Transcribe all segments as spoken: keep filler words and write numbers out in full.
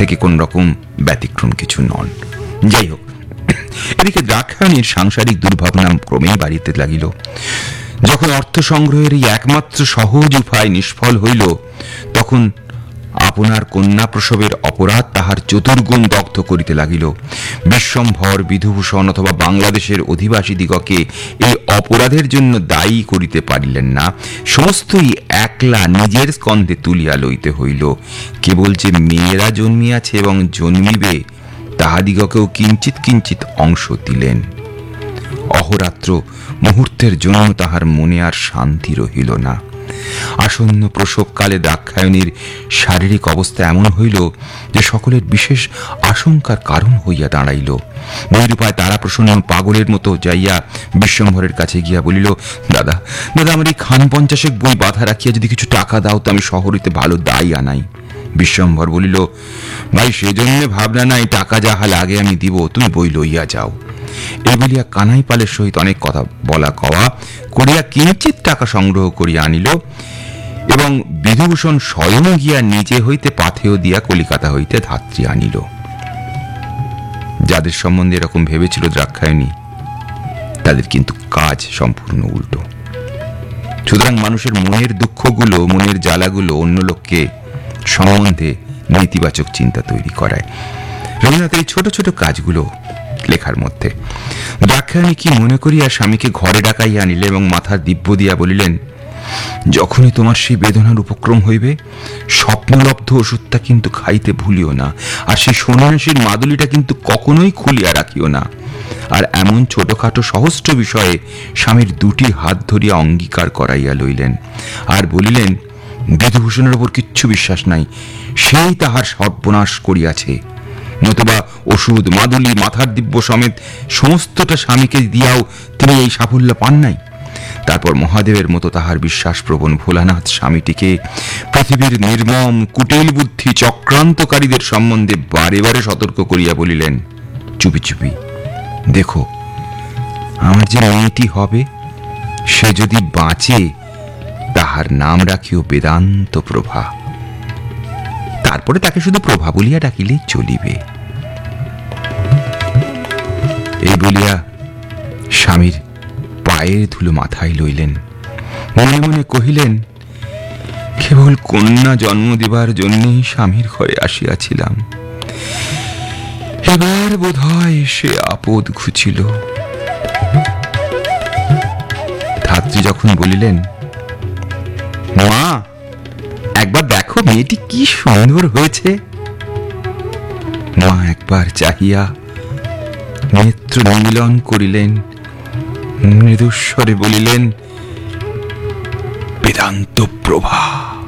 থেকে কোন রকম ব্যতিক্রম কিছু নন। যাই হোক, এদিকে দ্রাক্ষায়ণীর সাংসারিক দুর্ভাবনা ক্রমেই বাড়িতে লাগিল। যখন অর্থ সংগ্রহের এই একমাত্র সহজ উপায় নিষ্ফল হইল, তখন আপনার কন্যা প্রসবের অপরাধ তাহার চতুর্গুণ দগ্ধ করিতে লাগিল। বিশ্বম্ভর, বিধুভূষণ অথবা বাংলাদেশের অধিবাসীদিগকে এই অপরাধের জন্য দায়ী করিতে পারিলেন না। সমস্তই একলা নিজের স্কন্ধে তুলিয়া লইতে হইল। কেবল যে মেয়েরা জন্মিয়াছে এবং জন্মিবে, তাহাদিগকেও কিঞ্চিত কিঞ্চিত অংশ দিলেন। অহরাত্র মুহূর্তের জন্য তাহার মনে আর শান্তি রহিল না। আসন্ন প্রসবকালে দ্রাক্ষায়ণীর শারীরিক অবস্থা এমন হইল যে সকলের বিশেষ আশঙ্কার কারণ হইয়া দাঁড়াইল। বৈরূপায় তারা প্রসন্ন পাগলের মতো যাইয়া বিশ্বম্ভরের কাছে গিয়া বলিল, দাদা দাদা আমার এই খান পঞ্চাশেক বই বাধা রাখিয়া যদি কিছু টাকা দাও তো আমি শহরেতে ভালো দায় আনাই। বিশ্বম্ভর বলিল, ভাই সেজন্য ভাবনা নাই, টাকা যাহা লাগে আমি দিব, তুমি বই লইয়া যাও। এই বলিয়া কানাই পালের সহিত অনেক কথা বলা কওয়া করিয়া কিঞ্চিত টাকা সংগ্রহ করিয়া আনিল এবং বিধুভূষণ স্বয়ং গিয়া নিজে হইতে পাথেয় দিয়া কলিকাতা হইতে ধাত্রী আনিল। যাদের সম্বন্ধে এরকম ভেবেছিল দ্রাক্ষায়ণী, তাদের কিন্তু কাজ সম্পূর্ণ উল্টো। সুতরাং মানুষের মনের দুঃখগুলো, মনের জ্বালাগুলো অন্য লোককে সম্বন্ধে নেতিবাচক চিন্তা তৈরি করায়। রবীন্দ্রনাথের এই ছোট ছোট কাজগুলো লেখার মধ্যে দ্রাক্ষায়ণী কি মনে করিয়া স্বামীকে ঘরে ডাকাইয়া আনিলে এবং মাথার দিব্য দিয়া বলিলেন, যখনই তোমার সেই বেদনার উপক্রম হইবে, স্বপ্নলব্ধ ওষুধটা কিন্তু খাইতে ভুলিও না, আর সেই সন্ন্যাসীর মাদুলিটা কিন্তু কখনোই খুলিয়া রাখিও না। আর এমন ছোটখাটো সহস্র বিষয়ে স্বামীর দুটি হাত ধরিয়া অঙ্গীকার করাইয়া লইলেন, আর বলিলেন, বিধুভূষণের ওপর কিচ্ছু বিশ্বাস নাই, সেই তাহার সর্বনাশ করিয়াছে। নতুবা ওষুধ, মাদুলি, মাথার দিব্য সমেত সমস্তটা স্বামীকে দিয়াও তিনি এই সাফল্য পান নাই। তারপর মহাদেবের মতো তাহার বিশ্বাসপ্রবণ ভোলানাথ স্বামীটিকে পৃথিবীর নির্মম কুটিল বুদ্ধি চক্রান্তকারীদের সম্বন্ধে বারে বারে সতর্ক করিয়া বলিলেন, চুপি চুপি দেখো, আমার যে মেয়েটি হবে, সে যদি বাঁচে তাহার নাম রাখিও বেদান্ত প্রভা। তারপরে তাকে শুধু প্রভা বলিয়া ডাকিলেই চলিবে। এই বলিয়া স্বামীর পায়ের ধুলো মাথায় লইলেন, মনে মনে কহিলেন, কেবল কন্যা জন্ম দেবার জন্যই স্বামীর ঘরে আসিয়াছিলাম, এবার বোধ হয় সে আপদ ঘুচিল। ধাত্রী যখন বলিলেন, মা একবার দেখো মেয়েটি কি সুন্দর হয়েছে, মা একবার চাহিয়া নেত্র নিমিলন করিলেন, মৃদুস্বরে বলিলেন, বেদান্ত প্রভা।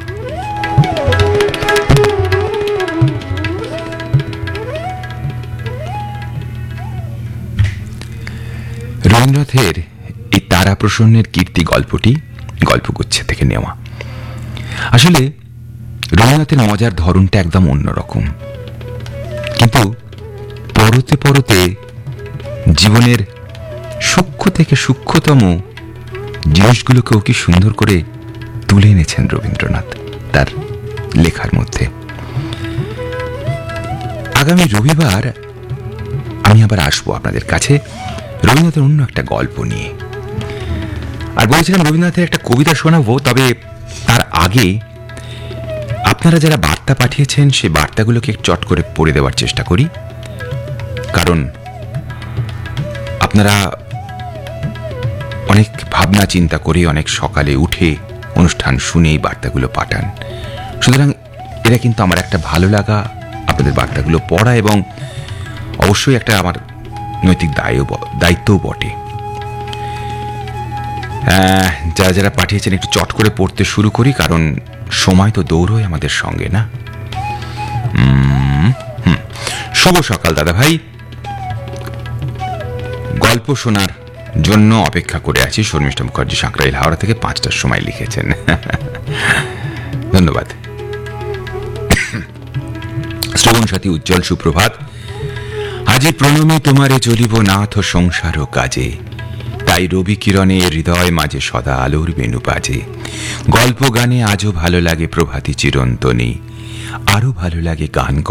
রবীন্দ্রনাথের এই তারা প্রসন্নের কীর্তি গল্পটি গল্পগুচ্ছ থেকে নেওয়া। আসলে রবীন্দ্রনাথের মজার ধরনটা একদম অন্যরকম, কিন্তু পরতে পরতে জীবনের সূক্ষ্ম থেকে সূক্ষ্মতম জিনিসগুলোকেও কি সুন্দর করে তুলে এনেছেন রবীন্দ্রনাথ তার লেখার মধ্যে। আগামী রবিবার আমি আবার আসবো আপনাদের কাছে রবীন্দ্রনাথের অন্য একটা গল্প নিয়ে। আর বলেছিলাম রবীন্দ্রনাথের একটা কবিতা শোনাবো, তবে তার আগে আপনারা যারা বার্তা পাঠিয়েছেন সেই বার্তাগুলোকে চট করে পড়ে দেওয়ার চেষ্টা করি, কারণ আপনারা অনেক ভাবনা চিন্তা করে অনেক সকালে উঠে অনুষ্ঠান শুনে এই বার্তাগুলো পাঠান। সুতরাং এটা কিন্তু আমার একটা ভালো লাগা আপনাদের বার্তাগুলো পড়া, এবং অবশ্যই একটা আমার নৈতিক দায়ও দায়িত্বও বটে। যারা যারা পাঠিয়েছেন একটু চট করে পড়তে শুরু করি, কারণ সময় তো দৌড়ই আমাদের সঙ্গে, না? শুভ সকাল দাদা ভাই, গল্প শোনার জন্য অপেক্ষা করে আছি। শর্মিষ্ঠা মুখার্জি সাঁকরাইল হাওড়া থেকে পাঁচটার সময় লিখেছেন, ধন্যবাদ। শ্রবণ সাথী উজ্জ্বল সুপ্রভাত। আজি প্রণমে তোমারে চলিব নাথ সংসার কাজে, তাই রবি কিরণে হৃদয় মাঝে সদা আলোর বেণু বাজে। গল্প গানে আজও ভালো লাগে প্রভাতী চিরন্তনী, আরো ভালো লাগে গান